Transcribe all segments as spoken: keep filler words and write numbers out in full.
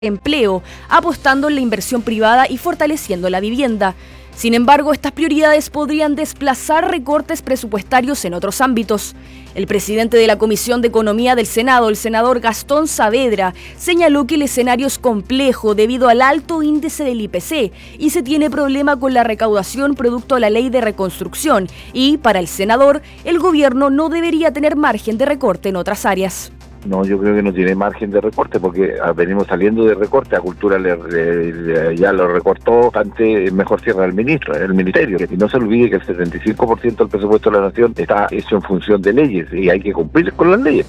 empleo, apostando en la inversión privada y fortaleciendo la vivienda. Sin embargo, estas prioridades podrían desplazar recortes presupuestarios en otros ámbitos. El presidente de la Comisión de Economía del Senado, el senador Gastón Saavedra, señaló que el escenario es complejo debido al alto índice del I P C y se tiene problema con la recaudación producto de la ley de reconstrucción y, para el senador, el gobierno no debería tener margen de recorte en otras áreas. No, yo creo que no tiene margen de recorte porque venimos saliendo de recorte. A Cultura le, le, le, ya lo recortó, antes mejor cierra el ministro, el ministerio. Y no se olvide que el setenta y cinco por ciento del presupuesto de la nación está hecho en función de leyes y hay que cumplir con las leyes.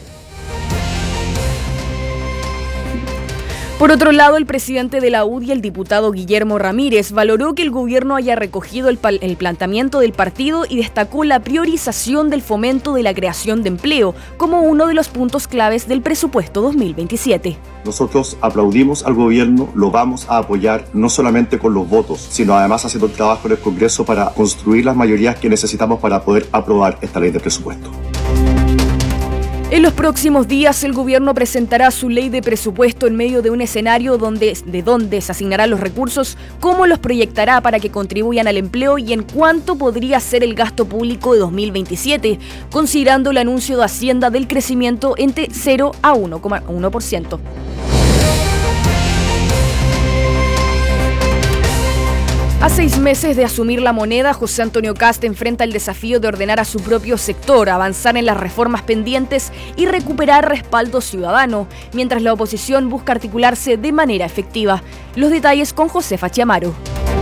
Por otro lado, el presidente de la U D I, el diputado Guillermo Ramírez, valoró que el gobierno haya recogido el, el planteamiento del partido y destacó la priorización del fomento de la creación de empleo como uno de los puntos claves del presupuesto dos mil veintisiete. Nosotros aplaudimos al gobierno, lo vamos a apoyar no solamente con los votos, sino además haciendo el trabajo en el Congreso para construir las mayorías que necesitamos para poder aprobar esta ley de presupuesto. En los próximos días, el gobierno presentará su ley de presupuesto en medio de un escenario donde, de dónde se asignarán los recursos, cómo los proyectará para que contribuyan al empleo y en cuánto podría ser el gasto público de dos mil veintisiete, considerando el anuncio de Hacienda del crecimiento entre cero a uno coma uno por ciento. A seis meses de asumir la moneda, José Antonio Kast enfrenta el desafío de ordenar a su propio sector, avanzar en las reformas pendientes y recuperar respaldo ciudadano, mientras la oposición busca articularse de manera efectiva. Los detalles con Josefa Chiamaro.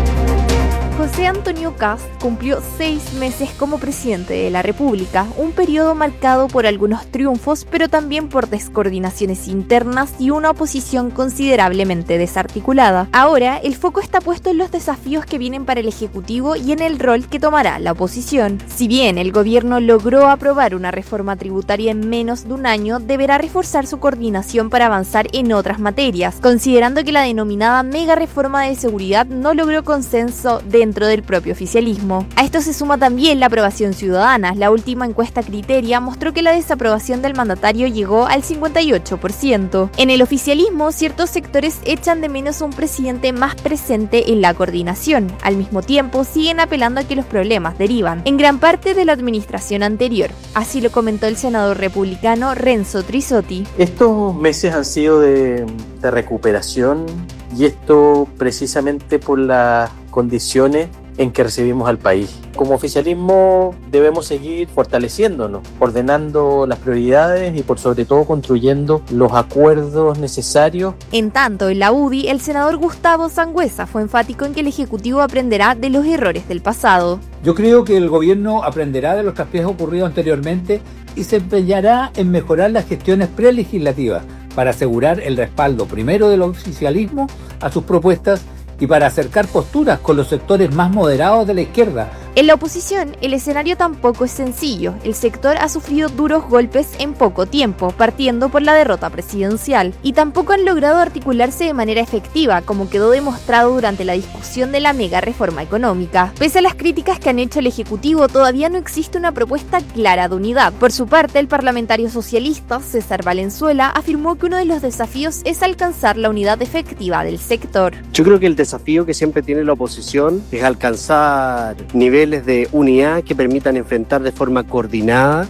José Antonio Kast cumplió seis meses como presidente de la República, un periodo marcado por algunos triunfos, pero también por descoordinaciones internas y una oposición considerablemente desarticulada. Ahora, el foco está puesto en los desafíos que vienen para el Ejecutivo y en el rol que tomará la oposición. Si bien el gobierno logró aprobar una reforma tributaria en menos de un año, deberá reforzar su coordinación para avanzar en otras materias, considerando que la denominada mega reforma de seguridad no logró consenso de dentro del propio oficialismo. A esto se suma también la aprobación ciudadana. La última encuesta Criteria mostró que la desaprobación del mandatario llegó al cincuenta y ocho por ciento. En el oficialismo, ciertos sectores echan de menos a un presidente más presente en la coordinación. Al mismo tiempo, siguen apelando a que los problemas derivan en gran parte de la administración anterior. Así lo comentó el senador republicano Renzo Trisotti. Estos meses han sido de, de recuperación y esto precisamente por las condiciones en que recibimos al país. Como oficialismo debemos seguir fortaleciéndonos, ordenando las prioridades y por sobre todo construyendo los acuerdos necesarios. En tanto, en la U D I, el senador Gustavo Sangüesa fue enfático en que el Ejecutivo aprenderá de los errores del pasado. Yo creo que el gobierno aprenderá de los traspiés ocurridos anteriormente y se empeñará en mejorar las gestiones prelegislativas para asegurar el respaldo primero del oficialismo a sus propuestas y para acercar posturas con los sectores más moderados de la izquierda. En la oposición, el escenario tampoco es sencillo. El sector ha sufrido duros golpes en poco tiempo, partiendo por la derrota presidencial, y tampoco han logrado articularse de manera efectiva, como quedó demostrado durante la discusión de la mega reforma económica. Pese a las críticas que han hecho el Ejecutivo, todavía no existe una propuesta clara de unidad. Por su parte, el parlamentario socialista, César Valenzuela, afirmó que uno de los desafíos es alcanzar la unidad efectiva del sector. Yo creo que el desafío que siempre tiene la oposición es alcanzar niveles de unidad que permitan enfrentar de forma coordinada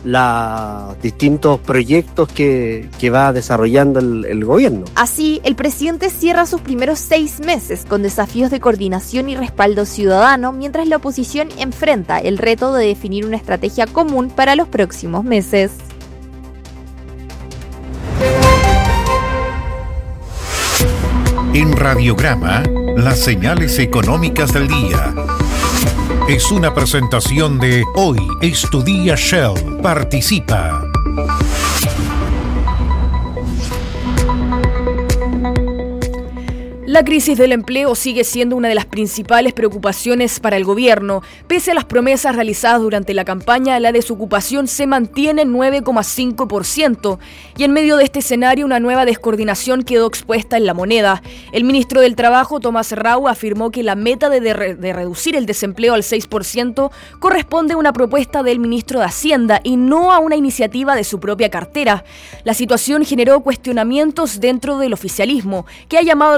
los distintos proyectos que, que va desarrollando el, el gobierno. Así, el presidente cierra sus primeros seis meses con desafíos de coordinación y respaldo ciudadano, mientras la oposición enfrenta el reto de definir una estrategia común para los próximos meses. En Radiograma, las señales económicas del día. Es una presentación de Hoy es tu día Shell. Participa. La crisis del empleo sigue siendo una de las principales preocupaciones para el gobierno. Pese a las promesas realizadas durante la campaña, la desocupación se mantiene en nueve coma cinco por ciento y en medio de este escenario una nueva descoordinación quedó expuesta en La Moneda. El ministro del Trabajo, Tomás Rau, afirmó que la meta de, de, de reducir el desempleo al seis por ciento corresponde a una propuesta del ministro de Hacienda y no a una iniciativa de su propia cartera. La situación generó cuestionamientos dentro del oficialismo, que ha llamado